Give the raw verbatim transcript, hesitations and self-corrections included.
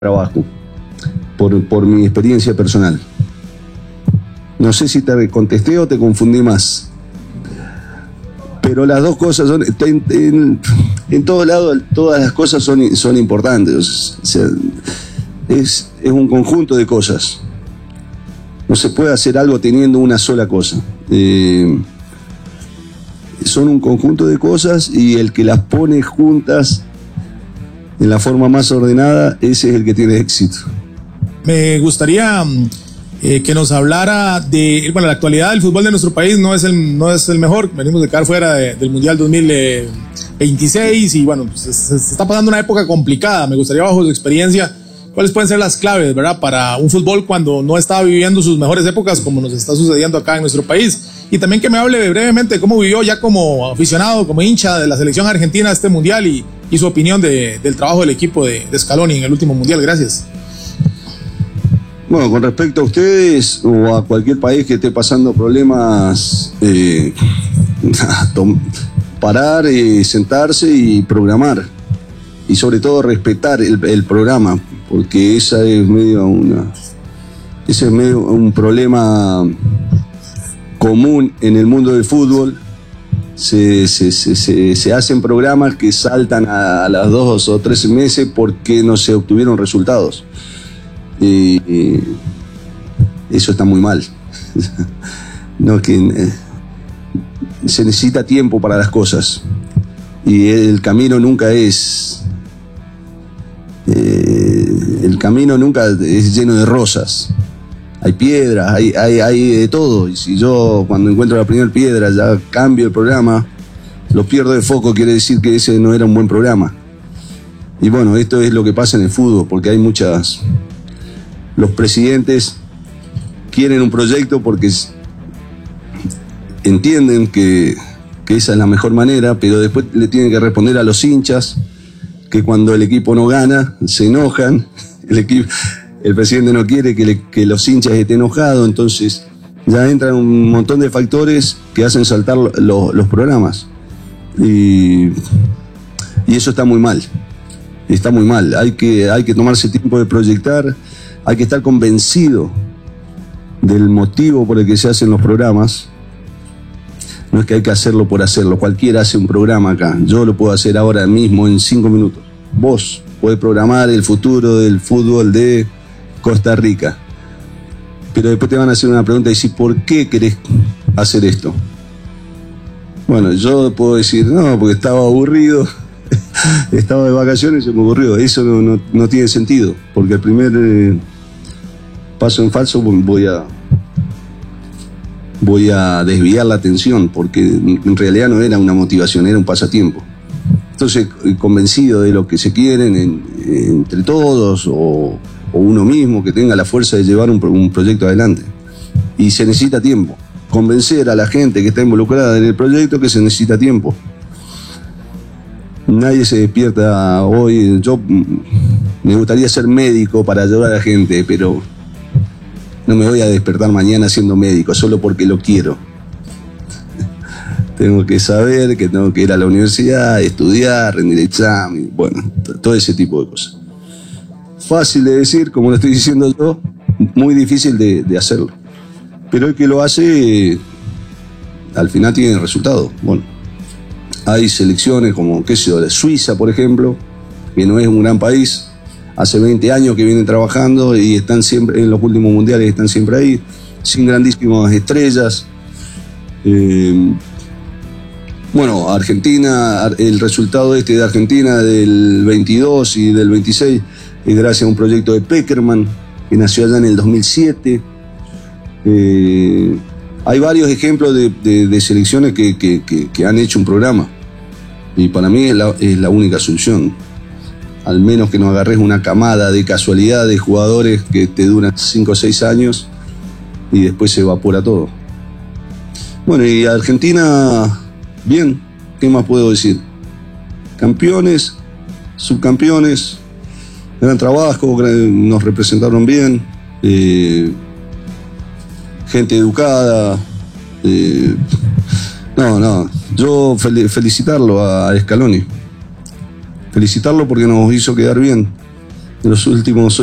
trabajo, por, por mi experiencia personal. No sé si te contesté o te confundí más. Pero las dos cosas son, en, en, en todos lados, todas las cosas son, son importantes. O sea, es, es un conjunto de cosas. No se puede hacer algo teniendo una sola cosa. Eh, son un conjunto de cosas y el que las pone juntas en la forma más ordenada, ese es el que tiene éxito. Me gustaría eh, que nos hablara de, bueno, la actualidad del fútbol de nuestro país no es el, no es el mejor. Venimos de quedar fuera de, del Mundial dos mil veintiséis y bueno, pues, se, se está pasando una época complicada. Me gustaría, bajo su experiencia, ¿cuáles pueden ser las claves, verdad, para un fútbol cuando no está viviendo sus mejores épocas, como nos está sucediendo acá en nuestro país? Y también que me hable brevemente de cómo vivió ya como aficionado, como hincha de la selección argentina este mundial y, y su opinión de, del trabajo del equipo de, de Scaloni en el último mundial. Gracias. Bueno, con respecto a ustedes o a cualquier país que esté pasando problemas, eh, parar, eh, sentarse y programar. Y sobre todo respetar el, el programa, porque esa es medio una, ese es medio un problema común en el mundo del fútbol. Se, se, se, se, se hacen programas que saltan a, a las dos o tres meses porque no se obtuvieron resultados. Y, y eso está muy mal. No, que eh, se necesita tiempo para las cosas y el camino nunca es eh, el camino nunca es lleno de rosas. Hay piedras, hay, hay, hay de todo. Y si yo cuando encuentro la primera piedra ya cambio el programa, lo pierdo de foco, quiere decir que ese no era un buen programa. Y bueno, esto es lo que pasa en el fútbol, porque hay muchas... Los presidentes quieren un proyecto porque entienden que, que esa es la mejor manera, pero después le tienen que responder a los hinchas que cuando el equipo no gana se enojan. El, equipo, el presidente no quiere que, le, que los hinchas estén enojados, entonces ya entran un montón de factores que hacen saltar lo, los programas. Y, y eso está muy mal. Está muy mal. Hay que, hay que tomarse tiempo de proyectar. Hay que estar convencido del motivo por el que se hacen los programas. No es que hay que hacerlo por hacerlo. Cualquiera hace un programa acá. Yo lo puedo hacer ahora mismo en cinco minutos. Vos podés programar el futuro del fútbol de Costa Rica. Pero después te van a hacer una pregunta y decir, ¿por qué querés hacer esto? Bueno, yo puedo decir, no, porque estaba aburrido. Estaba de vacaciones y se me ocurrió. Eso no, no, no tiene sentido, porque el primer eh, paso en falso voy a voy a desviar la atención, porque en realidad no era una motivación, era un pasatiempo. Entonces, convencido de lo que se quieren en, entre todos o, o uno mismo, que tenga la fuerza de llevar un, un proyecto adelante. Y se necesita tiempo. Convencer a la gente que está involucrada en el proyecto que se necesita tiempo. Nadie se despierta hoy. Yo me gustaría ser médico para ayudar a la gente, pero no me voy a despertar mañana siendo médico solo porque lo quiero. Tengo que saber que tengo que ir a la universidad, estudiar, rendir examen, bueno, todo ese tipo de cosas. Fácil de decir, como lo estoy diciendo yo, muy difícil de, de hacerlo. Pero el que lo hace, al final tiene resultado. Bueno. Hay selecciones como, qué sé yo, de Suiza, por ejemplo, que no es un gran país, hace veinte años que vienen trabajando y están siempre, en los últimos mundiales están siempre ahí, sin grandísimas estrellas. Eh, bueno, Argentina, el resultado este de Argentina del veintidós y del veintiséis es gracias a un proyecto de Peckerman, que nació allá en el dos mil siete. Eh, Hay varios ejemplos de, de, de selecciones que, que, que, que han hecho un programa y para mí es la, es la única solución. Al menos que no agarres una camada de casualidad de jugadores que te duran cinco o seis años y después se evapora todo. Bueno, y Argentina, bien, ¿qué más puedo decir? Campeones, subcampeones, gran trabajo, nos representaron bien. Eh, gente educada, eh, no, no, yo fel- felicitarlo a Scaloni, felicitarlo porque nos hizo quedar bien, En los últimos